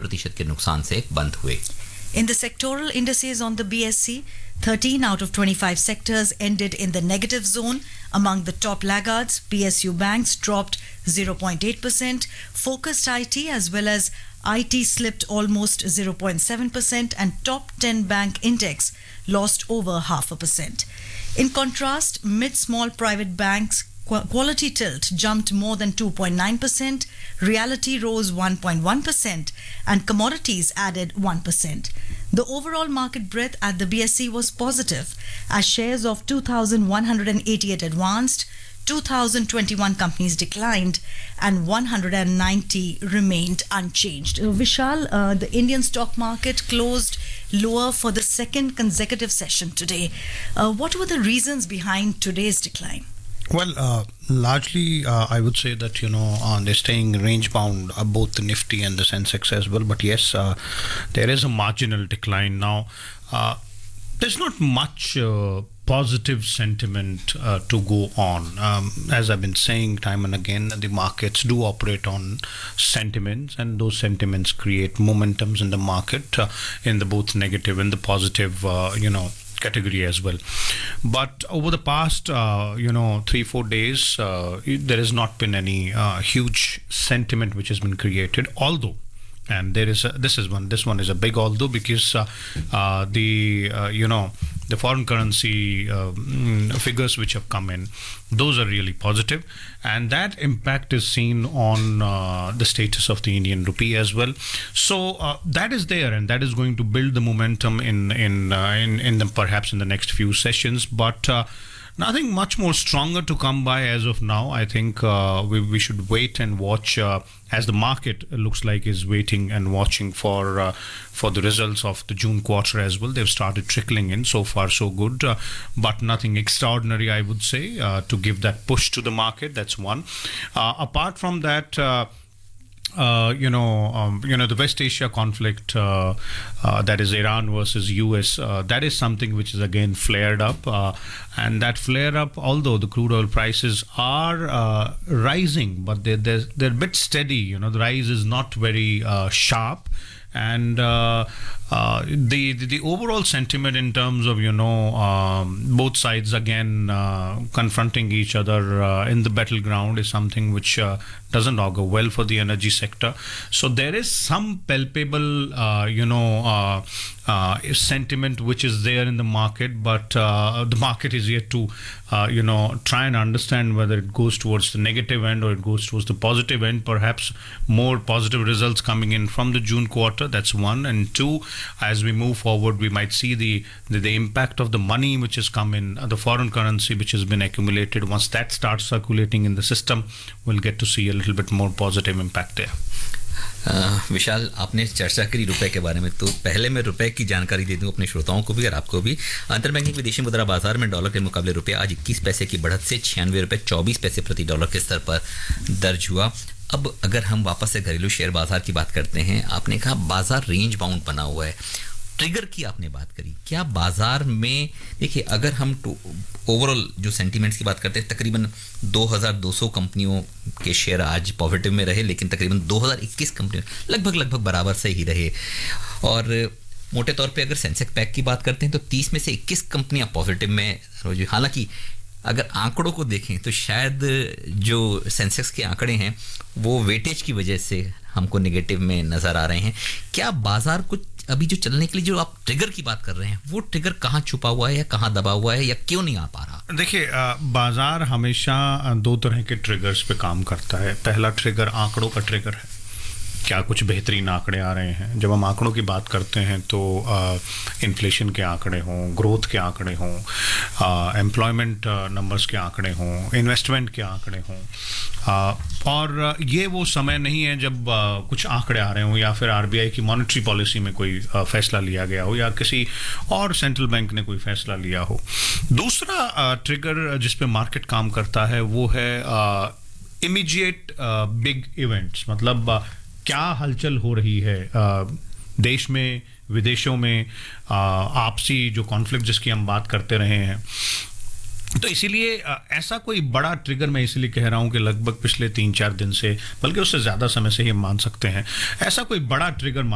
0.5% के नुकसान से बंद हुए। In the sectoral indices on the BSE, 13 out of 25 sectors ended in the negative zone. Among the top laggards, PSU banks dropped 0.8%, focused IT as well as IT slipped almost 0.7%, and top 10 bank index lost over 0.5%. In contrast, mid-small private banks Quality Tilt jumped more than 2.9%, Realty rose 1.1%, and commodities added 1%. The overall market breadth at the BSE was positive, as shares of 2,188 advanced, 2,021 companies declined, and 190 remained unchanged. Vishal, the Indian stock market closed lower for the second consecutive session today. What were the reasons behind today's decline? Well, largely, I would say that, they're staying range bound, both the Nifty and the Sensex as well. But yes, there is a marginal decline now. There's not much positive sentiment to go on. As I've been saying time and again, the markets do operate on sentiments, and those sentiments create momentums in the market, in the both negative and the positive, category as well. But over the past 3-4 days, there has not been any huge sentiment which has been created, although, and this one is a big although, because the foreign currency figures which have come in, those are really positive, and that impact is seen on the status of the Indian rupee as well. So that is there, and that is going to build the momentum in perhaps in the next few sessions. But nothing much more stronger to come by as of now. I think we should wait and watch, as the market looks like is waiting and watching for the results of the June quarter as well. They've started trickling in. So far so good, but nothing extraordinary, I would say, to give that push to the market. That's one. Apart from that, the West Asia conflict, that is Iran versus US, that is something which is again flared up, and that flare up, although the crude oil prices are rising, but they're a bit steady. The rise is not very sharp, and the overall sentiment in terms of both sides again confronting each other in the battleground is something which doesn't augur well for the energy sector. So there is some palpable sentiment which is there in the market, but the market is yet to try and understand whether it goes towards the negative end or it goes towards the positive end. Perhaps more positive results coming in from the June quarter. That's one. And two, as we move forward, we might see the impact of the money which has come in, the foreign currency which has been accumulated. Once that starts circulating in the system, we'll get to see a little bit more positive impact there. विशाल, आपने चर्चा करी रुपए के बारे में, तो पहले मैं रुपए की जानकारी दे दूं अपने श्रोताओं को भी और आपको भी। अंतरबैंकिंग विदेशी मुद्रा बाजार में डॉलर के मुकाबले रुपया आज 21 पैसे की बढ़त से 96 रुपए 24 पैसे प्रति डॉलर के स्तर पर दर्ज हुआ। अब अगर हम वापस से घरेलू शेयर बाजार की बात करते हैं, आपने कहा बाजार रेंज बाउंड बना हुआ है, ट्रिगर की आपने बात करी, क्या बाजार में देखिए अगर हम ओवरऑल जो सेंटीमेंट्स की बात करते हैं, तकरीबन 2200 कंपनियों के शेयर आज पॉजिटिव में रहे, लेकिन तकरीबन 2021 कंपनियों लगभग बराबर से ही रहे। और मोटे तौर पे अगर सेंसेक्स पैक की बात करते हैं तो 30 में से 21 कंपनियां पॉजिटिव में, हालांकि अगर आंकड़ों को देखें तो शायद जो सेंसेक्स के आंकड़े हैं वो वेटेज की वजह से हमको नेगेटिव में नजर आ रहे हैं। क्या बाजार कुछ अभी जो चलने के लिए जो आप ट्रिगर की बात कर रहे हैं, वो ट्रिगर कहाँ छुपा हुआ है या कहाँ दबा हुआ है या क्यों नहीं आ पा रहा? देखिए, बाजार हमेशा दो तरह के ट्रिगर्स पे काम करता है। पहला ट्रिगर आंकड़ों का ट्रिगर है, क्या कुछ बेहतरीन आंकड़े आ रहे हैं। जब हम आंकड़ों की बात करते हैं तो इन्फ्लेशन के आंकड़े हों, ग्रोथ के आंकड़े हों, एम्प्लॉयमेंट नंबर्स के आंकड़े हों, इन्वेस्टमेंट के आंकड़े हों, और ये वो समय नहीं है जब कुछ आंकड़े आ रहे हों या फिर आरबीआई की मॉनेटरी पॉलिसी में कोई फैसला लिया गया हो या किसी और सेंट्रल बैंक ने कोई फैसला लिया हो। दूसरा ट्रिगर जिस पे मार्केट काम करता है वो है इमीडिएट बिग इवेंट्स, मतलब क्या हलचल हो रही है देश में, विदेशों में, आपसी जो कॉन्फ्लिक्ट जिसकी हम बात करते रहे हैं। तो इसीलिए ऐसा कोई बड़ा ट्रिगर मैं इसलिए कह रहा हूं कि लगभग पिछले 3-4 दिन से, बल्कि उससे ज़्यादा समय से ही हम मान सकते हैं, ऐसा कोई बड़ा ट्रिगर